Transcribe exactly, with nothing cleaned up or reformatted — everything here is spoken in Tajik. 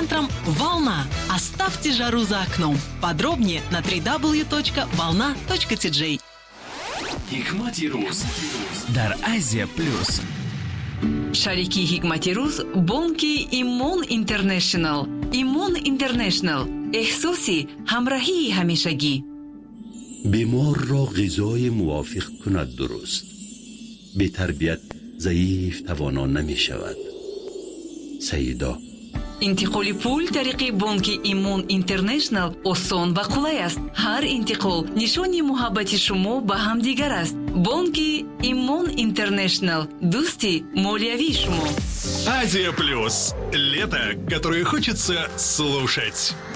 центром «Волна». Оставьте жару за окном. Подробнее на дабл ю дабл ю дабл ю точка волна точка ти джей. Hikmati Ruz дар Азия Плюс. Шарики Hikmati Ruz бонки Имон Интернешнл. Имон Интернешнл. احساسی همراهی همیشگی. بیمار را غذای موافق کند درست. به تربیت ضعیف توانا نمی شود. سیدا. انتقال پول طریق بانک ایمون اینترنشنال آسان و قولای است. هر انتقال نشانی محبت شما به هم دیگر است. بانک ایمون اینترنشنال. دوستی مولیوی شما. Азия Плюс. Лето, которое хочется слушать.